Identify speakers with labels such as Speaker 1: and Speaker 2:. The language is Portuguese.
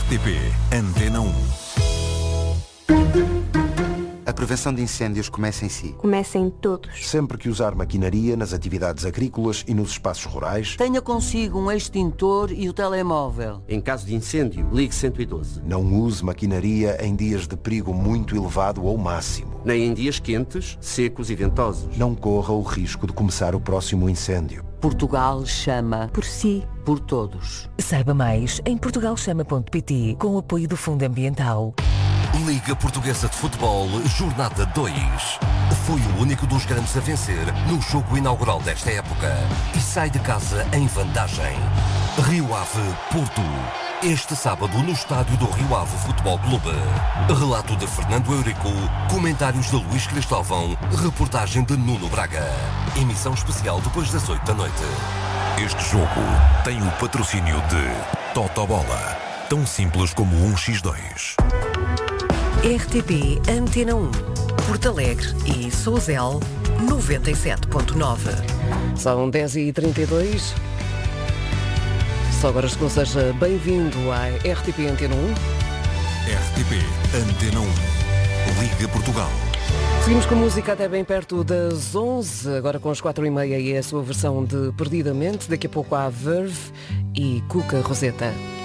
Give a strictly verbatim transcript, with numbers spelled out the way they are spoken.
Speaker 1: T P Antena um.
Speaker 2: A prevenção de incêndios começa em si.
Speaker 3: Começa em todos.
Speaker 4: Sempre que usar maquinaria nas atividades agrícolas e nos espaços rurais,
Speaker 5: tenha consigo um extintor e o telemóvel.
Speaker 6: Em caso de incêndio, ligue cento e doze.
Speaker 4: Não use maquinaria em dias de perigo muito elevado ou máximo.
Speaker 6: Nem em dias quentes, secos e ventosos.
Speaker 4: Não corra o risco de começar o próximo incêndio.
Speaker 5: Portugal chama
Speaker 3: por si,
Speaker 5: por todos.
Speaker 7: Saiba mais em portugal chama ponto pt com o apoio do Fundo Ambiental.
Speaker 8: Liga Portuguesa de Futebol, Jornada dois. Foi o único dos grandes a vencer no jogo inaugural desta época e sai de casa em vantagem. Rio Ave, Porto. Este sábado no estádio do Rio Ave Futebol Clube. Relato de Fernando Eurico, comentários de Luís Cristóvão, reportagem de Nuno Braga. Emissão especial depois das oito da noite.
Speaker 1: Este jogo tem o patrocínio de Totobola, tão simples como um por dois.
Speaker 7: R T P Antena um, Porto Alegre e Sousel noventa e sete ponto nove. São dez e trinta e dois. Só agora que seja bem-vindo à R T P Antena um.
Speaker 1: R T P Antena um. Liga Portugal.
Speaker 7: Seguimos com música até bem perto das onze, agora com as quatro e meia e é a sua versão de Perdidamente. Daqui a pouco há Verve e Cuca Roseta.